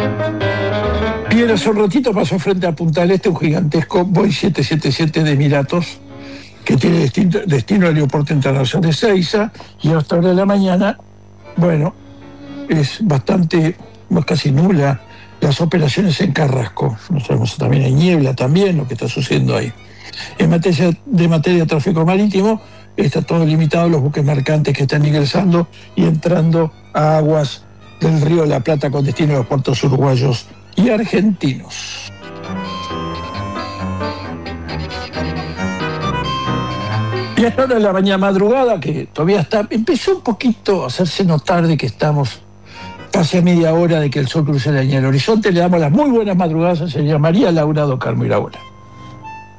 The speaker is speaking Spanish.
Bien, hace un ratito pasó frente a Punta del Este un gigantesco Boeing 777 de Emiratos que tiene destino al aeropuerto internacional de Ezeiza, y a esta hora de la mañana, bueno, es bastante, casi nula, las operaciones en Carrasco. No sabemos, también hay niebla también, lo que está sucediendo ahí. En materia de tráfico marítimo, está todo limitado a los buques mercantes que están ingresando y entrando a aguas del Río de la Plata con destino a los puertos uruguayos y argentinos. Y hasta ahora de la mañana madrugada, que todavía empezó un poquito a hacerse notar de que estamos casi a media hora de que el sol cruce la línea del horizonte. Le damos las muy buenas madrugadas a señora María Laura do Carmo Iraola.